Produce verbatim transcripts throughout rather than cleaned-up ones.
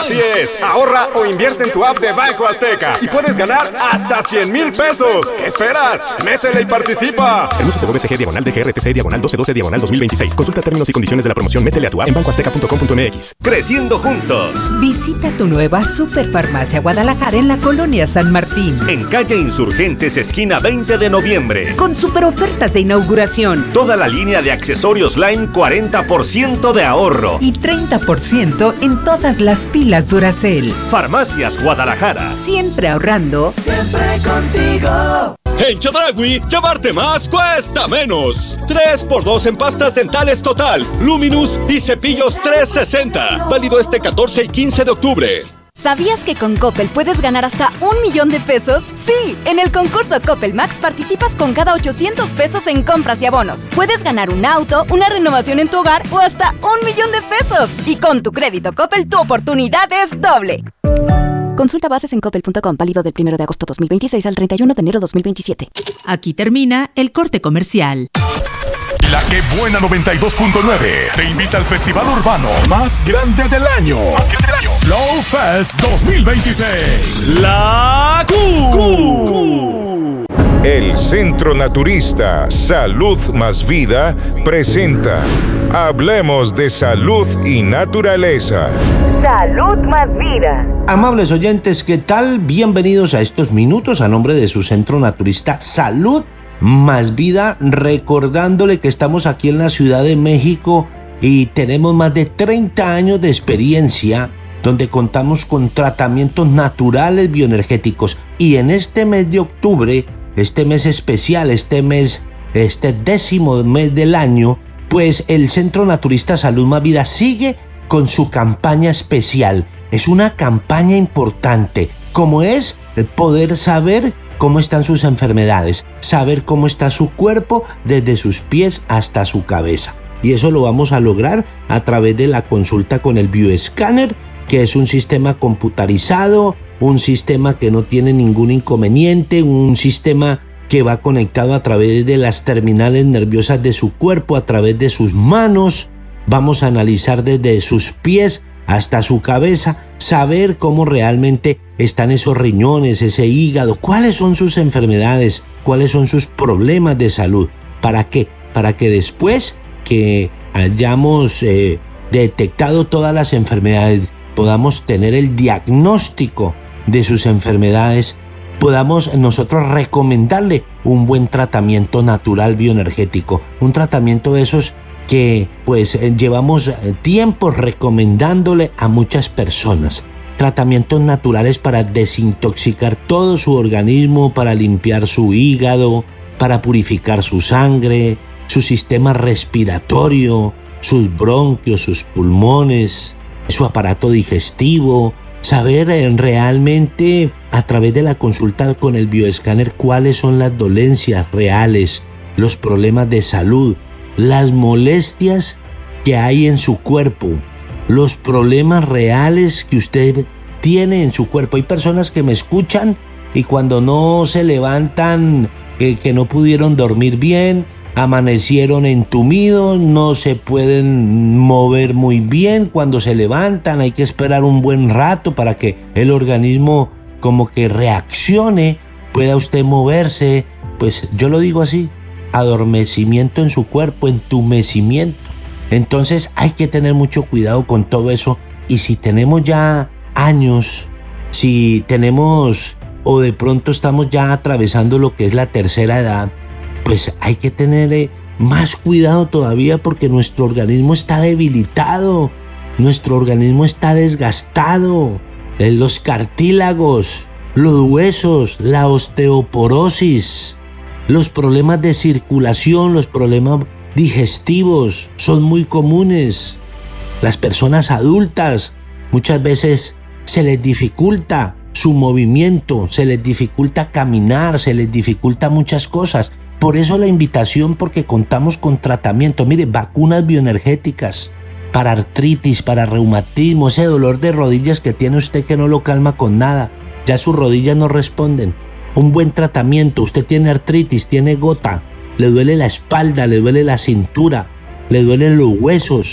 Así es, ahorra o invierte en tu app de Banco Azteca y puedes ganar hasta cien mil pesos. ¿Qué esperas? Métele y participa. El uso C C diagonal D G R T C diagonal doce doce diagonal dos mil veintiséis. Consulta términos y condiciones de la promoción. Métele a tu app en banco azteca punto com punto m x. Creciendo juntos. Visita tu nueva Superfarmacia Guadalajara en la Colonia San Martín. En calle Insurgentes, esquina veinte de noviembre. Con super ofertas de inauguración. Toda la línea de accesorios Line, cuarenta por ciento de ahorro. Y treinta por ciento en todas las pilas Duracell. Farmacias Guadalajara. Siempre ahorrando. Siempre contigo. En Chedraui, llevarte más cuesta menos. tres por dos en pastas dentales Total, Luminous y cepillos trescientos sesenta. Válido este catorce y quince de octubre. ¿Sabías que con Coppel puedes ganar hasta un millón de pesos? Sí, en el concurso Coppel Max participas con cada ochocientos pesos en compras y abonos. Puedes ganar un auto, una renovación en tu hogar o hasta un millón de pesos. Y con tu crédito Coppel, tu oportunidad es doble. Consulta bases en coppel punto com, válido del primero de agosto dos mil veintiséis al treinta y uno de enero dos mil veintisiete. Aquí termina el corte comercial. La Que Buena noventa y dos punto nueve te invita al festival urbano más grande del año. Más grande del año. Flow Fest dos mil veintiséis. La Q. El Centro Naturista Salud Más Vida presenta Hablemos de Salud y Naturaleza. Salud Más Vida. Amables oyentes, ¿qué tal? Bienvenidos a estos minutos a nombre de su Centro Naturista Salud Más Vida, recordándole que estamos aquí en la Ciudad de México y tenemos más de treinta años de experiencia donde contamos con tratamientos naturales bioenergéticos. Y en este mes de octubre, este mes especial, este mes, este décimo mes del año, pues el Centro Naturista Salud Más Vida sigue con su campaña especial. Es una campaña importante, como es poder saber cómo están sus enfermedades, saber cómo está su cuerpo desde sus pies hasta su cabeza. Y eso lo vamos a lograr a través de la consulta con el bioescáner, que es un sistema computarizado, un sistema que no tiene ningún inconveniente, un sistema que va conectado a través de las terminales nerviosas de su cuerpo, a través de sus manos. Vamos a analizar desde sus pies hasta su cabeza, saber cómo realmente están esos riñones, ese hígado, cuáles son sus enfermedades, cuáles son sus problemas de salud. ¿Para qué? Para que después que hayamos eh, detectado todas las enfermedades, podamos tener el diagnóstico de sus enfermedades, podamos nosotros recomendarle un buen tratamiento natural bioenergético, un tratamiento de esos que pues llevamos tiempo recomendándole a muchas personas. Tratamientos naturales para desintoxicar todo su organismo, para limpiar su hígado, para purificar su sangre, su sistema respiratorio, sus bronquios, sus pulmones, su aparato digestivo. Saber realmente a través de la consulta con el bioescáner cuáles son las dolencias reales, los problemas de salud, las molestias que hay en su cuerpo, los problemas reales que usted tiene en su cuerpo. Hay personas que me escuchan y cuando no se levantan, eh, que no pudieron dormir bien, amanecieron entumidos, no se pueden mover muy bien. Cuando se levantan hay que esperar un buen rato para que el organismo como que reaccione, pueda usted moverse. Pues yo lo digo así, adormecimiento en su cuerpo, entumecimiento. Entonces hay que tener mucho cuidado con todo eso. Y si tenemos ya años, si tenemos o de pronto estamos ya atravesando lo que es la tercera edad, pues hay que tener más cuidado todavía, porque nuestro organismo está debilitado, nuestro organismo está desgastado. Los cartílagos, los huesos, la osteoporosis, los problemas de circulación, los problemas digestivos son muy comunes. Las personas adultas muchas veces se les dificulta su movimiento, se les dificulta caminar, se les dificulta muchas cosas. Por eso la invitación, porque contamos con tratamiento. Mire, vacunas bioenergéticas para artritis, para reumatismo, ese dolor de rodillas que tiene usted que no lo calma con nada. Ya sus rodillas no responden. Un buen tratamiento. Usted tiene artritis, tiene gota, le duele la espalda, le duele la cintura, le duelen los huesos.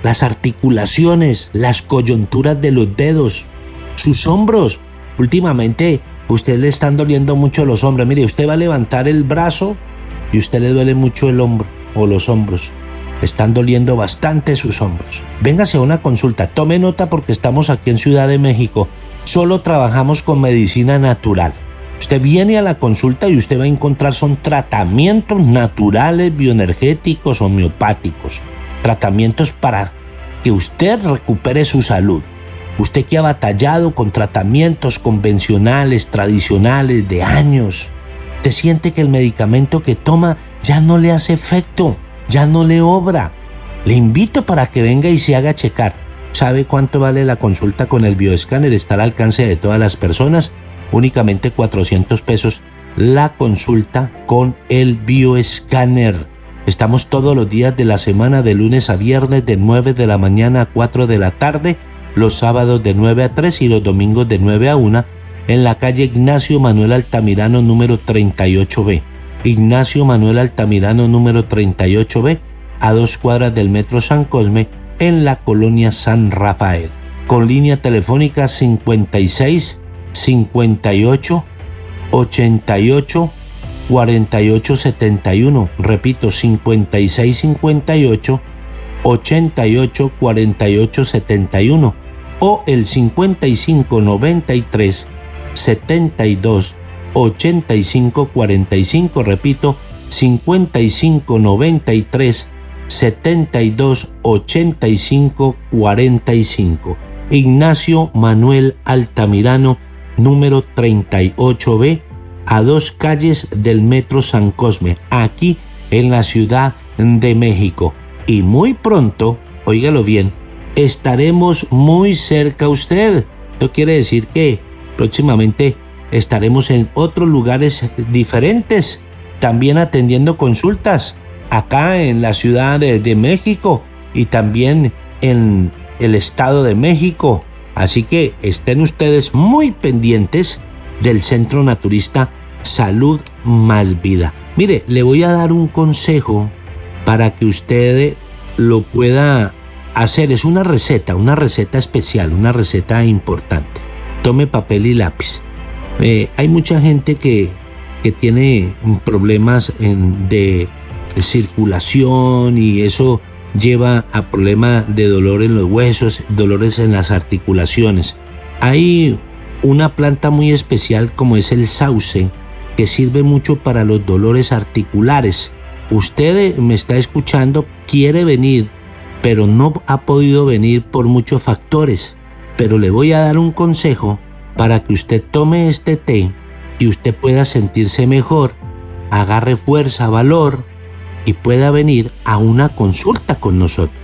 las articulaciones, las coyunturas de los dedos, sus hombros. Últimamente, usted le están doliendo mucho los hombros. Mire, usted va a levantar el brazo y usted le duele mucho el hombro o los hombros. Están doliendo bastante sus hombros. Véngase a una consulta. Tome nota porque estamos aquí en Ciudad de México. Solo trabajamos con medicina natural. Usted viene a la consulta y usted va a encontrar son tratamientos naturales, bioenergéticos, homeopáticos. Tratamientos para que usted recupere su salud. Usted que ha batallado con tratamientos convencionales, tradicionales, de años. Usted siente que el medicamento que toma ya no le hace efecto, ya no le obra. Le invito para que venga y se haga checar. ¿Sabe cuánto vale la consulta con el bioescáner? Está al alcance de todas las personas. Únicamente cuatrocientos pesos la consulta con el bioescáner. Estamos todos los días de la semana, de lunes a viernes, de nueve de la mañana a cuatro de la tarde, los sábados de nueve a tres y los domingos de nueve a una, en la calle Ignacio Manuel Altamirano número treinta y ocho B. Ignacio Manuel Altamirano número treinta y ocho B, a dos cuadras del Metro San Cosme, en la colonia San Rafael. Con línea telefónica cincuenta y seis, cincuenta y ocho, ochenta y ocho, cuarenta y ocho setenta y uno. Repito, cincuenta y seis, cincuenta y ocho, ochenta y ocho, cuarenta y ocho setenta y uno. O el cincuenta y cinco, noventa y tres, setenta y dos, ochenta y cinco cuarenta y cinco. Repito, cincuenta y cinco, noventa y tres, setenta y dos, ochenta y cinco cuarenta y cinco. Ignacio Manuel Altamirano número treinta y ocho B, a dos calles del Metro San Cosme, aquí en la Ciudad de México. Y muy pronto, óigalo bien, estaremos muy cerca a usted. Esto quiere decir que próximamente estaremos en otros lugares diferentes, también atendiendo consultas acá en la Ciudad de, de México y también en el Estado de México. Así que estén ustedes muy pendientes del Centro Naturista Salud Más Vida. Mire, le voy a dar un consejo para que usted lo pueda hacer. Es una receta, una receta especial, una receta importante. Tome papel y lápiz. Eh, hay mucha gente que, que tiene problemas en, de, de circulación y eso lleva a problemas de dolor en los huesos, dolores en las articulaciones. Hay una planta muy especial como es el sauce que sirve mucho para los dolores articulares. Usted me está escuchando, quiere venir, pero no ha podido venir por muchos factores. Pero le voy a dar un consejo para que usted tome este té y usted pueda sentirse mejor, agarre fuerza, valor y pueda venir a una consulta con nosotros.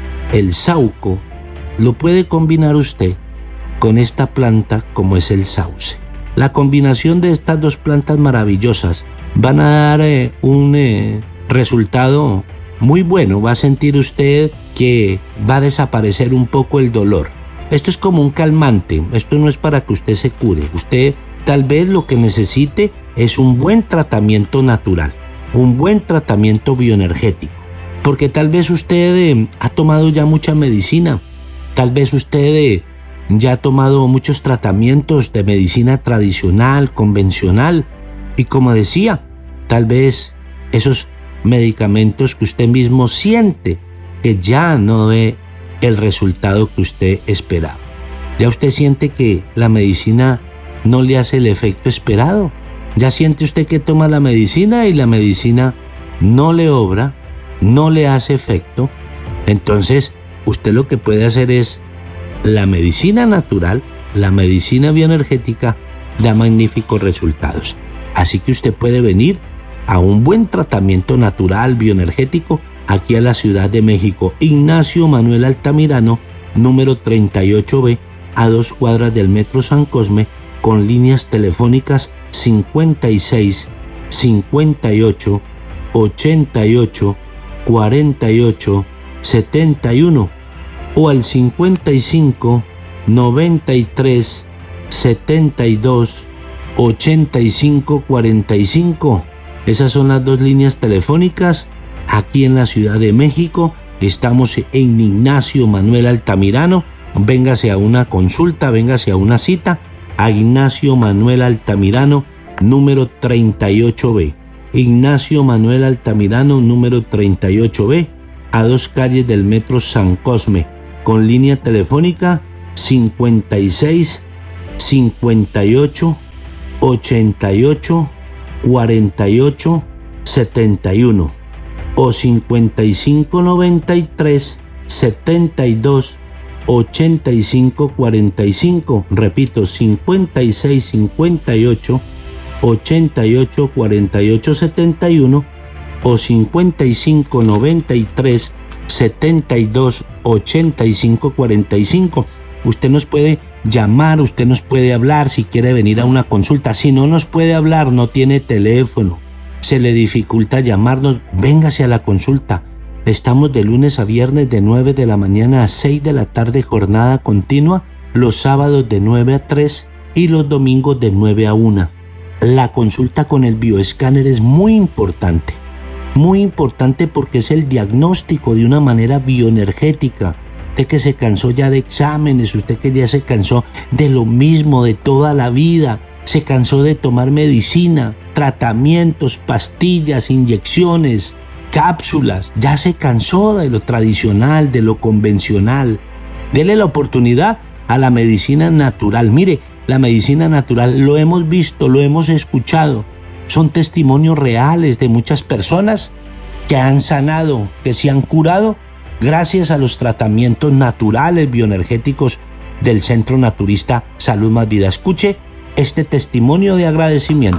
El sauco lo puede combinar usted con esta planta como es el sauce. La combinación de estas dos plantas maravillosas van a dar eh, un eh, resultado muy bueno. Va a sentir usted que va a desaparecer un poco el dolor. Esto es como un calmante. Esto no es para que usted se cure. Usted tal vez lo que necesite es un buen tratamiento natural, un buen tratamiento bioenergético. Porque tal vez usted eh, ha tomado ya mucha medicina. Tal vez usted eh, ya ha tomado muchos tratamientos de medicina tradicional, convencional. Y como decía, tal vez esos medicamentos que usted mismo siente que ya no ve el resultado que usted esperaba. Ya usted siente que la medicina no le hace el efecto esperado. Ya siente usted que toma la medicina y la medicina no le obra, no le hace efecto. Entonces, usted lo que puede hacer es la medicina natural, la medicina bioenergética da magníficos resultados. Así que usted puede venir a un buen tratamiento natural bioenergético aquí a la Ciudad de México. Ignacio Manuel Altamirano, número treinta y ocho B, a dos cuadras del Metro San Cosme, con líneas telefónicas cincuenta y seis, cincuenta y ocho, ochenta y ocho, cuarenta y ocho, setenta y uno o al cincuenta y cinco, noventa y tres, setenta y dos, ochenta y cinco cuarenta y cinco. Esas son las dos líneas telefónicas aquí en la Ciudad de México Estamos en Ignacio Manuel Altamirano. Véngase a una consulta, véngase a una cita a Ignacio Manuel Altamirano, número treinta y ocho B. Ignacio Manuel Altamirano, número treinta y ocho B, a dos calles del metro San Cosme, con línea telefónica cincuenta y seis, cincuenta y ocho, ochenta y ocho, cuarenta y ocho, setenta y uno o cincuenta y cinco, noventa y tres, setenta y dos, ochenta y cinco, cuarenta y cinco. Repito, cincuenta y seis, cincuenta y ocho, ochenta y ocho, cuarenta y ocho, setenta y uno o cincuenta y cinco, noventa y tres, setenta y dos, ochenta y cinco, cuarenta y cinco. Usted nos puede llamar, usted nos puede hablar si quiere venir a una consulta. Si no nos puede hablar, no tiene teléfono, se le dificulta llamarnos, véngase a la consulta. Estamos de lunes a viernes de nueve de la mañana a seis de la tarde, jornada continua, los sábados de nueve a tres y los domingos de nueve a una. La consulta con el bioescáner es muy importante, muy importante porque es el diagnóstico de una manera bioenergética. Usted que se cansó ya de exámenes, usted que ya se cansó de lo mismo de toda la vida, se cansó de tomar medicina, tratamientos, pastillas, inyecciones, cápsulas, ya se cansó de lo tradicional, de lo convencional. Dele la oportunidad a la medicina natural. Mire, la medicina natural lo hemos visto, lo hemos escuchado. Son testimonios reales de muchas personas que han sanado, que se han curado gracias a los tratamientos naturales bioenergéticos del Centro Naturista Salud Más Vida. Escuche este testimonio de agradecimiento.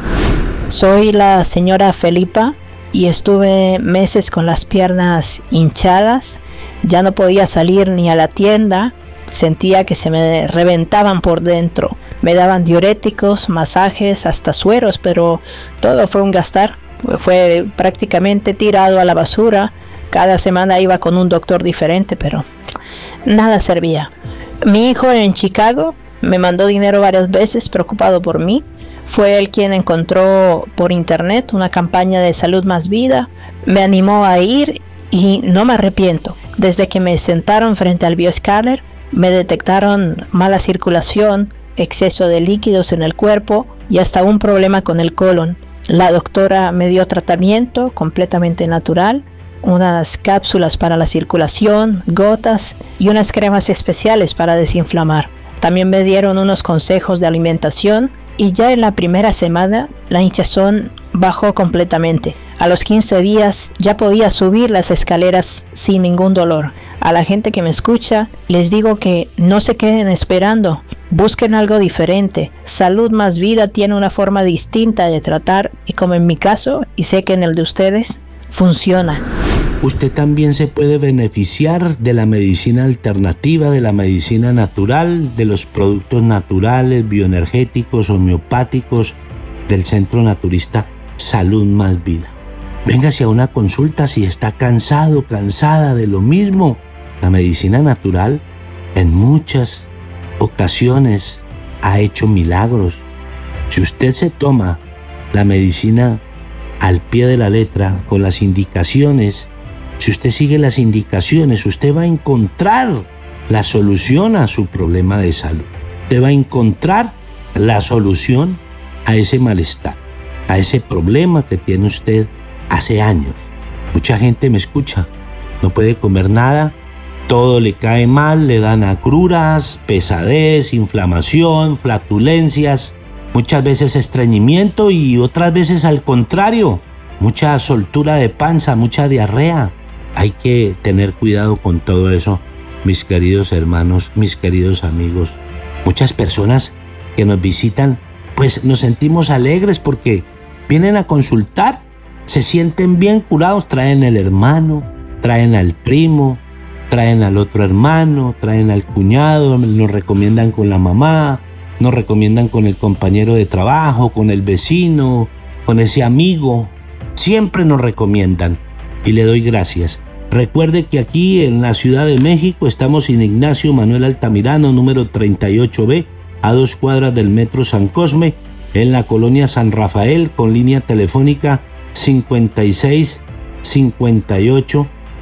Soy la señora Felipa y estuve meses con las piernas hinchadas, ya no podía salir ni a la tienda, sentía que se me reventaban por dentro, me daban diuréticos, masajes, hasta sueros, pero todo fue un gastar, fue prácticamente tirado a la basura. Cada semana iba con un doctor diferente, pero nada servía. Mi hijo en Chicago me mandó dinero varias veces, preocupado por mí. Fue él quien encontró por internet una campaña de Salud Más Vida. Me animó a ir y no me arrepiento. Desde que me sentaron frente al bioescáner, me detectaron mala circulación, exceso de líquidos en el cuerpo y hasta un problema con el colon. La doctora me dio tratamiento completamente natural, unas cápsulas para la circulación, gotas y unas cremas especiales para desinflamar. También me dieron unos consejos de alimentación y ya en la primera semana la hinchazón bajó completamente. A los quince días ya podía subir las escaleras sin ningún dolor. A la gente que me escucha les digo que no se queden esperando, busquen algo diferente. Salud Más Vida tiene una forma distinta de tratar y como en mi caso y sé que en el de ustedes funciona. Usted también se puede beneficiar de la medicina alternativa, de la medicina natural, de los productos naturales, bioenergéticos, homeopáticos del Centro Naturista Salud Más Vida. Véngase a una consulta si está cansado, cansada de lo mismo. La medicina natural en muchas ocasiones ha hecho milagros. Si usted se toma la medicina al pie de la letra, con las indicaciones, si usted sigue las indicaciones, usted va a encontrar la solución a su problema de salud. Usted va a encontrar la solución a ese malestar, a ese problema que tiene usted hace años. Mucha gente me escucha, no puede comer nada, todo le cae mal, le dan agruras, pesadez, inflamación, flatulencias, muchas veces estreñimiento y otras veces al contrario, mucha soltura de panza, mucha diarrea. Hay que tener cuidado con todo eso, mis queridos hermanos, mis queridos amigos. Muchas personas que nos visitan, pues nos sentimos alegres porque vienen a consultar, se sienten bien curados, traen al hermano, traen al primo, traen al otro hermano, traen al cuñado, nos recomiendan con la mamá, nos recomiendan con el compañero de trabajo, con el vecino, con ese amigo. Siempre nos recomiendan y le doy gracias. Recuerde que aquí en la Ciudad de México estamos en Ignacio Manuel Altamirano, número treinta y ocho B, a dos cuadras del metro San Cosme, en la colonia San Rafael, con línea telefónica cincuenta y seis, cincuenta y ocho,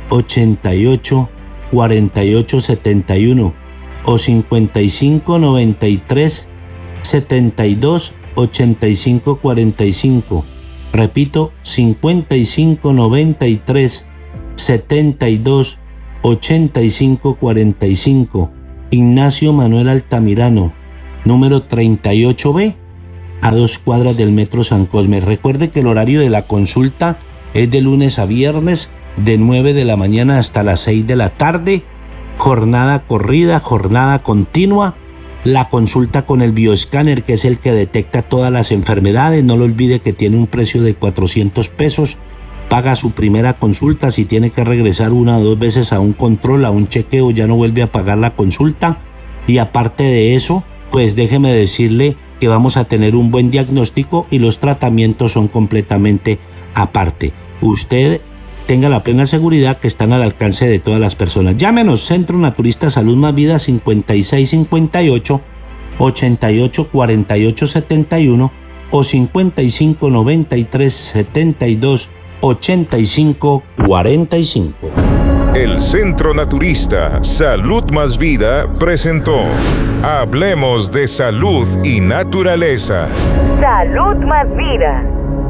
ochenta y ocho, cuarenta y ocho setenta y uno o cincuenta y cinco noventa y tres, setenta y dos, ochenta y cinco cuarenta y cinco. Repito, cincuenta y cinco noventa y tres, setenta y dos, ochenta y cinco cuarenta y cinco. Ignacio Manuel Altamirano, número treinta y ocho B, a dos cuadras del Metro San Cosme. Recuerde que el horario de la consulta es de lunes a viernes, de nueve de la mañana hasta las seis de la tarde, jornada corrida, jornada continua. La consulta con el bioescáner, que es el que detecta todas las enfermedades. No lo olvide que tiene un precio de cuatrocientos pesos. Paga su primera consulta. Si tiene que regresar una o dos veces a un control, a un chequeo, ya no vuelve a pagar la consulta. Y aparte de eso, pues déjeme decirle que vamos a tener un buen diagnóstico y los tratamientos son completamente aparte. Usted tenga la plena seguridad que están al alcance de todas las personas. Llámenos, Centro Naturista Salud Más Vida, cincuenta y seis cincuenta y ocho, ochenta y ocho cuarenta y ocho setenta y uno o cincuenta y cinco noventa y tres, setenta y dos, ochenta y cinco cuarenta y cinco. El Centro Naturista Salud Más Vida presentó Hablemos de Salud y Naturaleza. Salud Más Vida.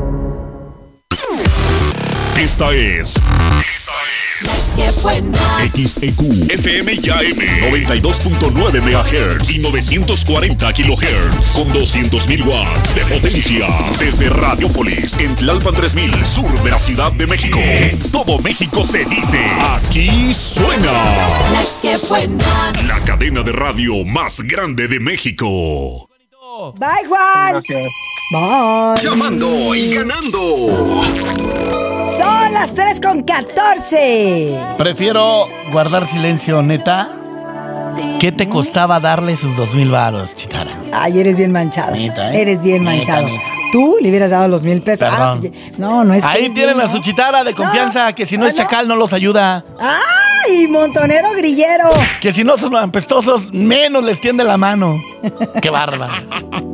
Esta es, esta es ¡Qué buena! X E Q F M y A M noventa y dos punto nueve megahertz y novecientos cuarenta kilohertz con doscientos mil watts de potencia desde Radiopolis en Tlalpan tres mil, sur de la Ciudad de México. En todo México se dice, aquí suena ¡La que buena! la cadena de radio más grande de México. Bye, Juan. Gracias. Bye. Llamando y ganando. Son las tres con catorce. Prefiero guardar silencio, neta. ¿Qué te costaba darle sus dos mil varos, Chitara? Ay, eres bien manchado. Neta, ¿eh? Eres bien Neta, manchado. neta. Tú le hubieras dado los mil pesos. Perdón. Ah, no, no es. Ahí que tienen sí, a ¿no? su Chitara de confianza, No. que si no Ah, es chacal no los ayuda. ¡Ay, montonero grillero! Que si no son apestosos, menos les tiende la mano. ¡Qué bárbaro!